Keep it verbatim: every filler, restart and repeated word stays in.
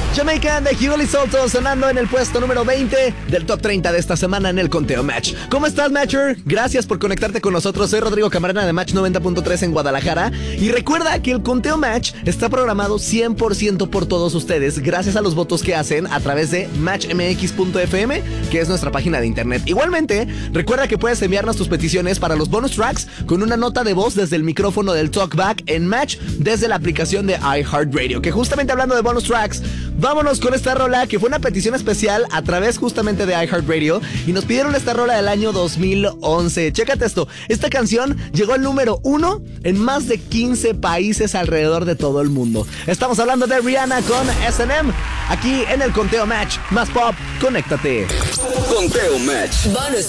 Jamaican de Hugo Soto sonando en el puesto número veinte del top treinta de esta semana en el Conteo Match. ¿Cómo estás, Matcher? Gracias por conectarte con nosotros. Soy Rodrigo Camarena de Match noventa punto tres en Guadalajara. Y recuerda que el Conteo Match está programado cien por ciento por todos ustedes, gracias a los votos que hacen a través de match m x punto f m, que es nuestra página de internet. Igualmente, recuerda que puedes enviarnos tus peticiones para los bonus tracks con una nota de voz desde el micrófono del Talkback en Match desde la aplicación de iHeartRadio. Que justamente hablando de bonus tracks, vámonos con esta rola que fue una petición especial a través justamente de iHeartRadio y nos pidieron esta rola del año dos mil once. Chécate esto, esta canción llegó al número uno en más de quince países alrededor de todo el mundo. Estamos hablando de Rihanna con S and M aquí en el Conteo Match. Más pop, conéctate. Conteo Match. Bonus